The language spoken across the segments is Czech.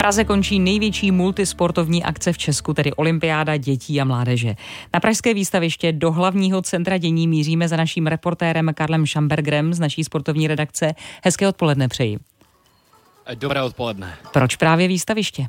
Praze končí největší multisportovní akce v Česku, tedy olympiáda dětí a mládeže. Na pražské výstaviště do hlavního centra dění míříme za naším reportérem Karlem Schambergerem z naší sportovní redakce. Hezké odpoledne přeji. Dobré odpoledne. Proč právě výstaviště?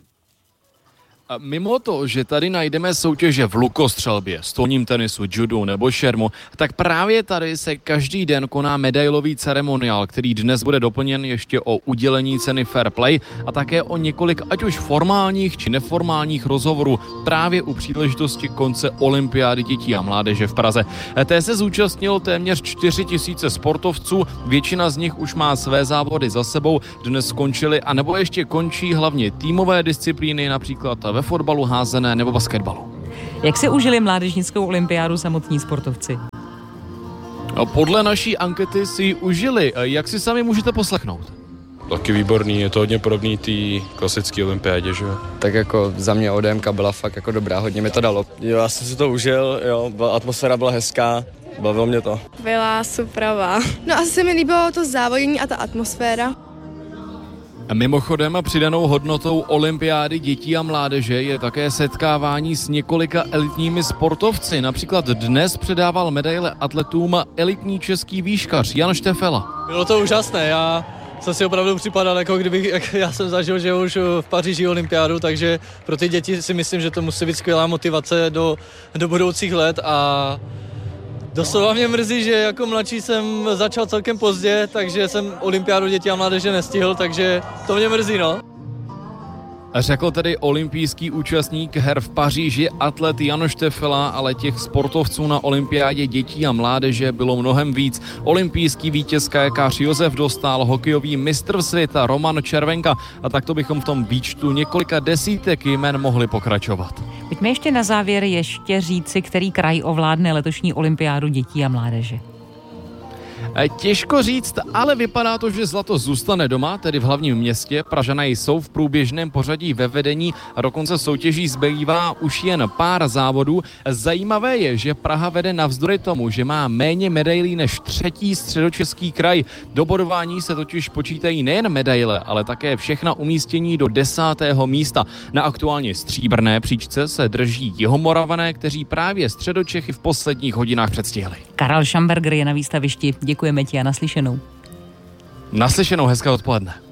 A mimo to, že tady najdeme soutěže v lukostřelbě, stolním tenisu, judu nebo šermu, tak právě tady se každý den koná medailový ceremoniál, který dnes bude doplněn ještě o udělení ceny Fair Play a také o několik ať už formálních či neformálních rozhovorů právě u příležitosti konce olympiády dětí a mládeže v Praze. Té se zúčastnilo téměř 4 000 sportovců, většina z nich už má své závody za sebou, dnes skončily a nebo ještě končí hlavně týmové disciplíny, například ve fotbalu, házené nebo basketbalu. Jak si užili mládežnickou olympiádu samotní sportovci? Podle naší ankety si ji užili. Jak si sami můžete poslechnout? Taky výborný, je to hodně podobný té klasické olympiádě, že jo? Tak jako za mě ODMka byla fakt jako dobrá, hodně mi to dalo. Jo, já jsem si to užil, jo, atmosféra byla hezká, bavilo mě to. Byla superová. No asi se mi líbilo to závodění a ta atmosféra. Mimochodem přidanou hodnotou olympiády dětí a mládeže je také setkávání s několika elitními sportovci. Například dnes předával medaile atletům elitní český výškař Jan Štefela. Bylo to úžasné, já jsem si opravdu připadal, jako kdybych, já jsem zažil, že už v Paříži olympiádu, takže pro ty děti si myslím, že to musí být skvělá motivace do budoucích let a doslova mě mrzí, že jako mladší jsem začal celkem pozdě, takže jsem olympiádu dětí a mládeže nestihl, takže to mě mrzí, no. Řekl tedy olympijský účastník her v Paříži atlet Jan Štefela, ale těch sportovců na olympiádě dětí a mládeže bylo mnohem víc. Olympijský vítěz kajakář Josef Dostál, hokejový mistr světa Roman Červenka a takto bychom v tom výčtu několika desítek jmen mohli pokračovat. Pojďme ještě na závěr říci, který kraj ovládne letošní olympiádu dětí a mládeže. Těžko říct, ale vypadá to, že zlato zůstane doma, tedy v hlavním městě. Pražané jsou v průběžném pořadí ve vedení a dokonce soutěží zbývá už jen pár závodů. Zajímavé je, že Praha vede navzdory tomu, že má méně medailí než třetí středočeský kraj. Do bodování se totiž počítají nejen medaile, ale také všechna umístění do 10. místa. Na aktuálně stříbrné příčce se drží Jihomoravané, kteří právě Středočechy v posledních hodinách předstihli. Karel Schamberger je na výstavišti. Děkujeme ti a naslyšenou. Naslyšenou, hezké odpoledne.